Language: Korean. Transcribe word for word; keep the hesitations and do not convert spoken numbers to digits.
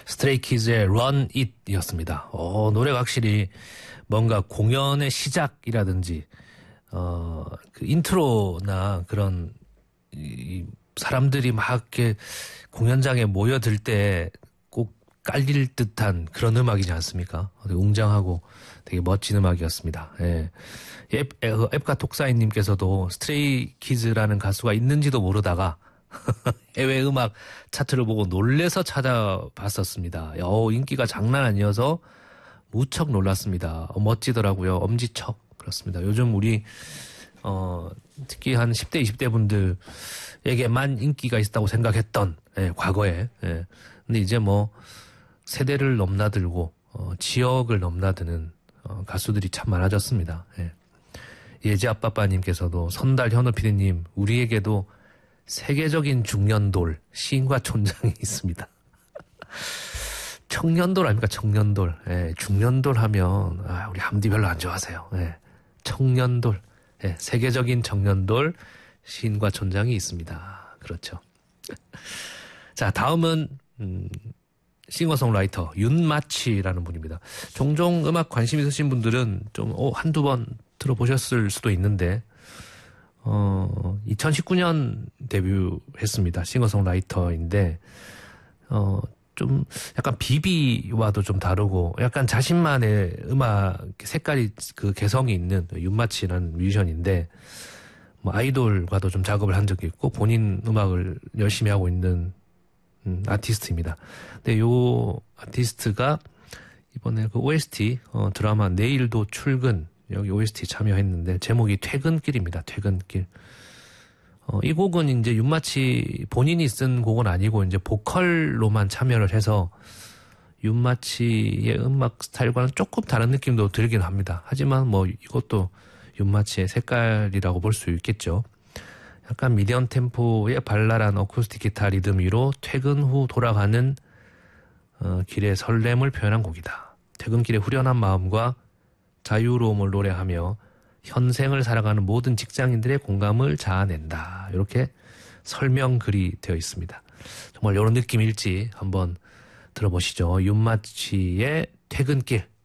스트레이키즈의 Run It이었습니다. 어, 노래가 확실히 뭔가 공연의 시작이라든지 어, 그 인트로나 그런 이 사람들이 막 이렇게 공연장에 모여들 때 꼭 깔릴 듯한 그런 음악이지 않습니까? 되게 웅장하고 되게 멋진 음악이었습니다. 예. 앱, 앱가 톡사이님께서도 스트레이키즈라는 가수가 있는지도 모르다가 해외 음악 차트를 보고 놀래서 찾아봤었습니다. 어, 인기가 장난 아니어서 무척 놀랐습니다. 어, 멋지더라고요. 엄지척. 그렇습니다. 요즘 우리 어, 특히 한 십 대, 이십 대 분들에게만 인기가 있다고 생각했던 예, 과거에. 예. 근데 이제 뭐 세대를 넘나들고 어, 지역을 넘나드는 어, 가수들이 참 많아졌습니다. 예. 예지 아빠빠님께서도 선달 현우 피디님 우리에게도 세계적인 중년돌 시인과 촌장이 있습니다. 청년돌 아닙니까? 청년돌. 예, 중년돌 하면 아, 우리 함디 별로 안 좋아하세요. 예, 청년돌. 예, 세계적인 청년돌 시인과 촌장이 있습니다. 그렇죠. 자, 다음은 음, 싱어송라이터 윤마치라는 분입니다. 종종 음악 관심 있으신 분들은 좀 어, 한두 번 들어보셨을 수도 있는데 어, 이천십구 년 데뷔했습니다. 싱어송라이터인데 어, 좀 약간 비비와도 좀 다르고 약간 자신만의 음악 색깔이 그 개성이 있는 윤마치라는 뮤지션인데 뭐 아이돌과도 좀 작업을 한 적이 있고 본인 음악을 열심히 하고 있는 음, 아티스트입니다. 근데 요 아티스트가 이번에 그 오에스티 어, 드라마 내일도 출근 여기 오에스티 참여했는데 제목이 퇴근길입니다. 퇴근길. 어, 이 곡은 이제 윤마치 본인이 쓴 곡은 아니고 이제 보컬로만 참여를 해서 윤마치의 음악 스타일과는 조금 다른 느낌도 들긴 합니다. 하지만 뭐 이것도 윤마치의 색깔이라고 볼 수 있겠죠. 약간 미디엄 템포의 발랄한 어쿠스틱 기타 리듬 위로 퇴근 후 돌아가는 어, 길의 설렘을 표현한 곡이다. 퇴근길의 후련한 마음과 자유로움을 노래하며 현생을 살아가는 모든 직장인들의 공감을 자아낸다. 이렇게 설명글이 되어 있습니다. 정말 이런 느낌일지 한번 들어보시죠. 윤마치의 퇴근길.